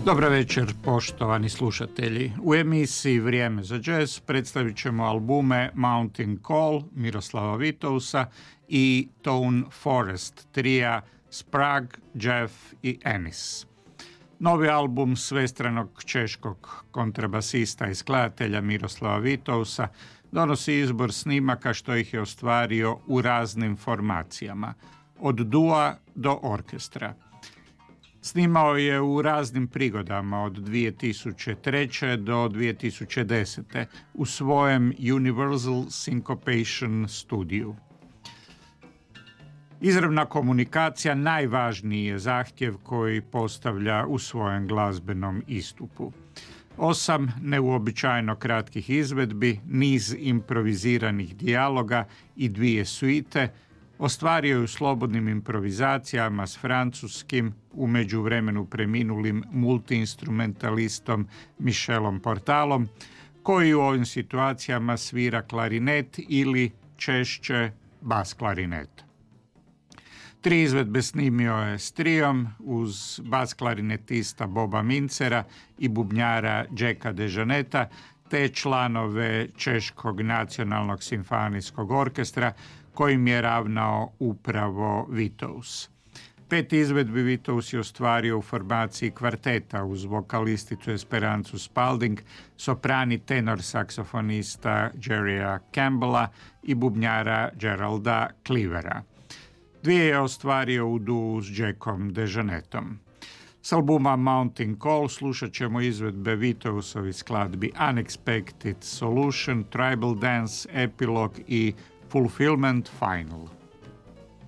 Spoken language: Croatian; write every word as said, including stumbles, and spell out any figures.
Dobar večer, poštovani slušatelji. U emisiji Vrijeme za jazz predstavit ćemo albume Mountain Call Miroslava Vitousa i Tone Forest trija Sprague, Jeff i Ennis. Novi album svestranog češkog kontrabasista i skladatelja Miroslava Vitousa donosi izbor snimaka što ih je ostvario u raznim formacijama, od dua do orkestra. Snimao je u raznim prigodama od dvije tisuće treće. do dvije tisuće desete. u svojem Universal Syncopation studiju. Izravna komunikacija najvažniji je zahtjev koji postavlja u svojem glazbenom istupu. Osam neuobičajeno kratkih izvedbi, niz improviziranih dijaloga i dvije suite ostvario je u slobodnim improvizacijama s francuskim, u međuvremenu preminulim multiinstrumentalistom Michelom Portalom, koji u ovim situacijama svira klarinet ili češće bas klarinet. Tri izvedbe snimio je s trijom uz bas klarinetista Boba Mincera i bubnjara Jacka DeJohnetta, te članove Češkog nacionalnog simfonijskog orkestra kojim je ravnao upravo Vitous. Pet izvedbi Vitous je ostvario u formaciji kvarteta uz vokalisticu Esperancu Spalding, soprani tenor saksofonista Jerrya Campbella i bubnjara Geralda Cleavera. Dvije je ostvario u duu s Jackom DeJohnettom. S albuma Mountain Call slušat ćemo izvedbe Vitousovih skladbi Unexpected Solution, Tribal Dance, Epilogue i Fulfillment Final.